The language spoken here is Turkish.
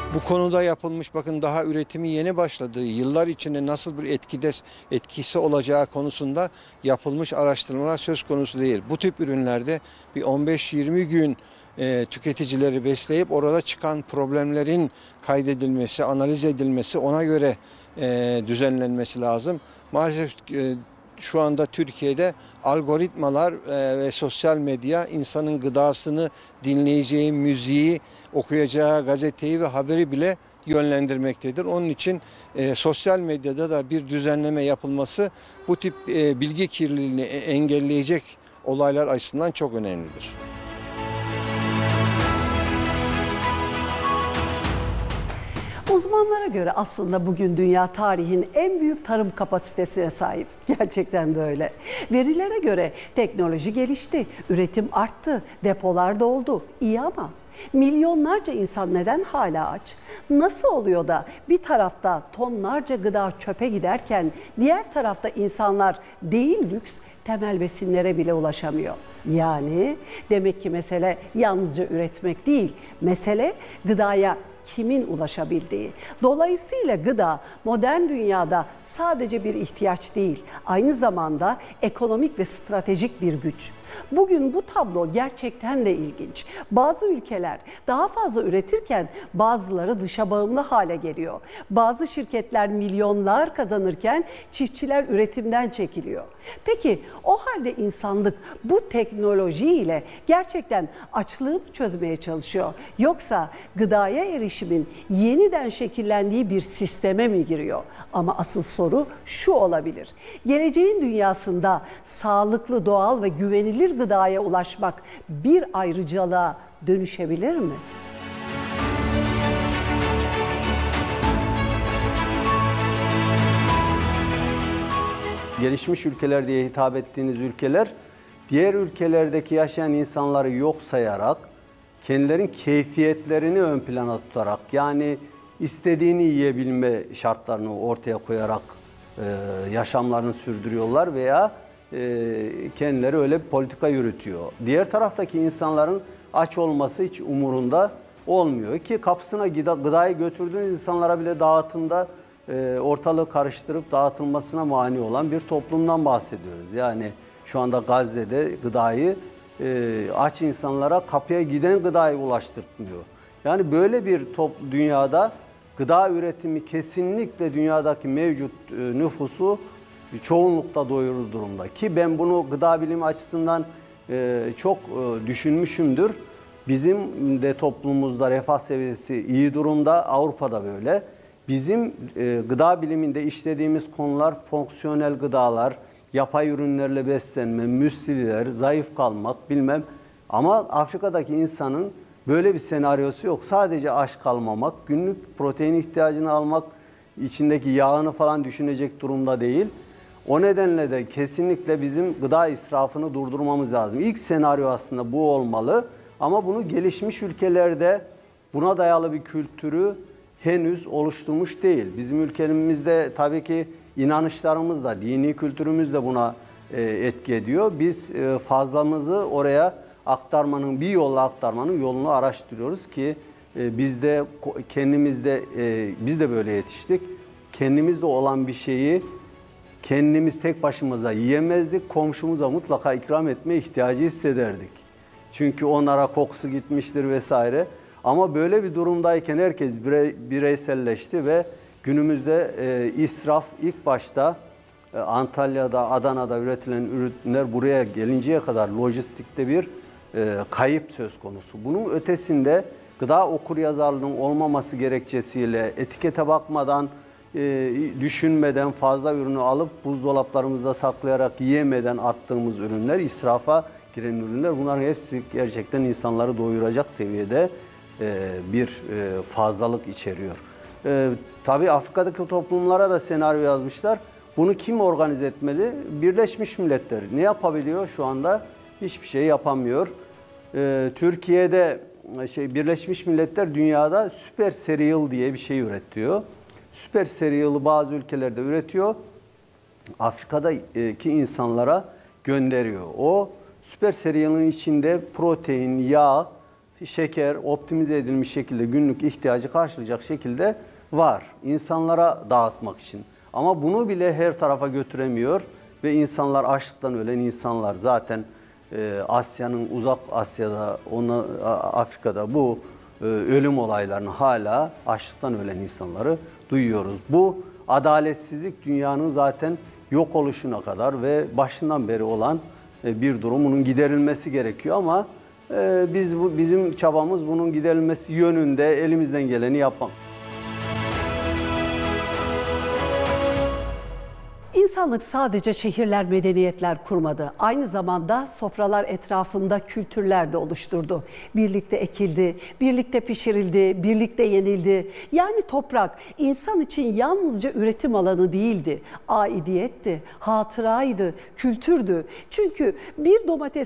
Bu konuda yapılmış, bakın daha üretimi yeni başladığı yıllar içinde nasıl bir etkisi olacağı konusunda yapılmış araştırmalar söz konusu değil. Bu tip ürünlerde bir 15-20 gün tüketicileri besleyip orada çıkan problemlerin kaydedilmesi, analiz edilmesi, ona göre düzenlenmesi lazım. Maalesef şu anda Türkiye'de algoritmalar ve sosyal medya insanın gıdasını, dinleyeceği müziği, okuyacağı gazeteyi ve haberi bile yönlendirmektedir. Onun için sosyal medyada da bir düzenleme yapılması bu tip bilgi kirliliğini engelleyecek olaylar açısından çok önemlidir. Uzmanlara göre aslında bugün dünya tarihin en büyük tarım kapasitesine sahip. Gerçekten de öyle. Verilere göre teknoloji gelişti, üretim arttı, depolar doldu. İyi ama milyonlarca insan neden hala aç? Nasıl oluyor da bir tarafta tonlarca gıda çöpe giderken diğer tarafta insanlar değil lüks temel besinlere bile ulaşamıyor? Yani demek ki mesele yalnızca üretmek değil, mesele gıdaya kimin ulaşabildiği. Dolayısıyla gıda modern dünyada sadece bir ihtiyaç değil, aynı zamanda ekonomik ve stratejik bir güç. Bugün bu tablo gerçekten de ilginç. Bazı ülkeler daha fazla üretirken bazıları dışa bağımlı hale geliyor. Bazı şirketler milyonlar kazanırken çiftçiler üretimden çekiliyor. Peki o halde insanlık bu teknolojiyle gerçekten açlığı mı çözmeye çalışıyor? Yoksa gıdaya erişimin yeniden şekillendiği bir sisteme mi giriyor? Ama asıl soru şu olabilir. Geleceğin dünyasında sağlıklı, doğal ve güvenilir gıdaya ulaşmak bir ayrıcalığa dönüşebilir mi? Gelişmiş ülkeler diye hitap ettiğiniz ülkeler, diğer ülkelerdeki yaşayan insanları yok sayarak, kendilerin keyfiyetlerini ön plana tutarak, yani istediğini yiyebilme şartlarını ortaya koyarak yaşamlarını sürdürüyorlar veya kendileri öyle bir politika yürütüyor. Diğer taraftaki insanların aç olması hiç umurunda olmuyor ki kapısına gıdayı götürdüğünüz insanlara bile dağıtımda ortalığı karıştırıp dağıtılmasına mani olan bir toplumdan bahsediyoruz. Yani şu anda Gazze'de gıdayı aç insanlara kapıya giden gıdayı ulaştırtmıyor. Yani böyle bir dünyada gıda üretimi kesinlikle dünyadaki mevcut nüfusu çoğunlukta doyurur durumda. Ki ben bunu gıda bilimi açısından çok düşünmüşümdür. Bizim de toplumumuzda refah seviyesi iyi durumda, Avrupa'da böyle. Bizim gıda biliminde işlediğimiz konular fonksiyonel gıdalar, yapay ürünlerle beslenme, müsliler, zayıf kalmak bilmem. Ama Afrika'daki insanın böyle bir senaryosu yok. Sadece aç kalmamak, günlük protein ihtiyacını almak, içindeki yağını falan düşünecek durumda değil. O nedenle de kesinlikle bizim gıda israfını durdurmamız lazım. İlk senaryo aslında bu olmalı. Ama bunu gelişmiş ülkelerde buna dayalı bir kültürü henüz oluşturmuş değil. Bizim ülkemizde tabii ki inanışlarımız da, dini kültürümüz de buna etki ediyor. Biz fazlamızı oraya aktarmanın, bir yolla aktarmanın yolunu araştırıyoruz ki biz de kendimizde, biz de böyle yetiştik. Kendimizde olan bir şeyi kendimiz tek başımıza yiyemezdik. Komşumuza mutlaka ikram etme ihtiyacı hissederdik. Çünkü onlara kokusu gitmiştir vesaire. Ama böyle bir durumdayken herkes bireyselleşti ve günümüzde israf ilk başta Antalya'da, Adana'da üretilen ürünler buraya gelinceye kadar lojistikte bir kayıp söz konusu. Bunun ötesinde gıda okuryazarlığının olmaması gerekçesiyle etikete bakmadan, düşünmeden fazla ürünü alıp buzdolaplarımızda saklayarak yiyemeden attığımız ürünler, israfa giren ürünler, bunların hepsi gerçekten insanları doyuracak seviyede bir fazlalık içeriyor. Tabii Afrika'daki toplumlara da senaryo yazmışlar. Bunu kim organize etmeli? Birleşmiş Milletler. Ne yapabiliyor şu anda? Hiçbir şey yapamıyor. Türkiye'de Birleşmiş Milletler dünyada süper cereal diye bir şey üretiyor. Süper cereal'ı bazı ülkelerde üretiyor. Afrika'daki insanlara gönderiyor. O süper cereal'ın içinde protein, yağ, şeker optimize edilmiş şekilde günlük ihtiyacı karşılayacak şekilde var. İnsanlara dağıtmak için. Ama bunu bile her tarafa götüremiyor ve insanlar açlıktan ölen insanlar zaten Asya'nın uzak Asya'da, Afrika'da bu ölüm olaylarını hala açlıktan ölen insanları duyuyoruz. Bu adaletsizlik dünyanın zaten yok oluşuna kadar ve başından beri olan bir durum. Bunun giderilmesi gerekiyor ama bizim çabamız bunun giderilmesi yönünde elimizden geleni yapmak. İnsanlık sadece şehirler, medeniyetler kurmadı. Aynı zamanda sofralar etrafında kültürler de oluşturdu. Birlikte ekildi, birlikte pişirildi, birlikte yenildi. Yani toprak insan için yalnızca üretim alanı değildi. Aidiyetti, hatıraydı, kültürdü. Çünkü bir domates